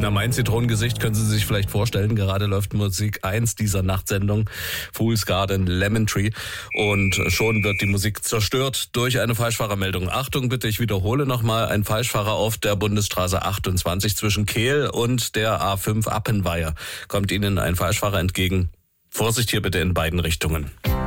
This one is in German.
Na, mein Zitronengesicht können Sie sich vielleicht vorstellen. Gerade läuft Musik 1 dieser Nachtsendung, Fool's Garden, Lemon Tree. Und schon wird die Musik zerstört durch eine Falschfahrermeldung. Achtung bitte, ich wiederhole nochmal. Ein Falschfahrer auf der Bundesstraße 28 zwischen Kehl und der A5 Appenweier. Kommt Ihnen ein Falschfahrer entgegen. Vorsicht hier bitte in beiden Richtungen.